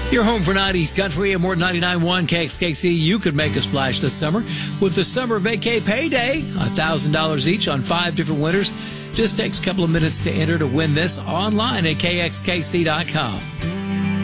Your home for 90s country and more 99.1 KXKC. You could make a splash this summer with the Summer Vacay Payday. $1,000 each on 5 different winners. Just takes a couple of minutes to enter to win this online at KXKC.com.